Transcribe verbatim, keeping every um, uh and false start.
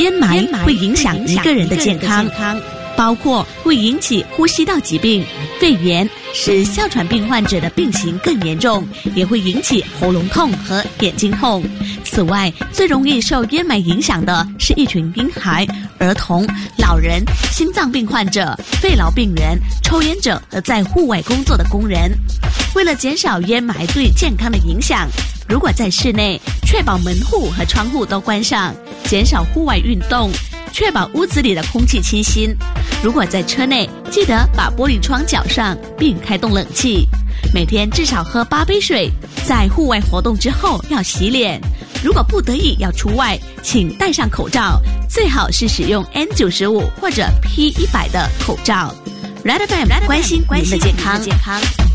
烟霾会影响一个人的健康，包括会引起呼吸道疾病、肺炎，使哮喘病患者的病情更严重，也会引起喉咙痛和眼睛痛。此外，最容易受烟霾影响的是一群婴孩、儿童、老人、心脏病患者、肺痨病人、抽烟者和在户外工作的工人。为了减少烟霾对健康的影响，如果在室内，确保门户和窗户都关上，减少户外运动，确保屋子里的空气清新。如果在车内，记得把玻璃窗搅上并开动冷气。每天至少喝八杯水，在户外活动之后要洗脸。如果不得已要出外，请戴上口罩，最好是使用 N 九十五 或者 P 一百 的口罩。Red F M 关心您的健康。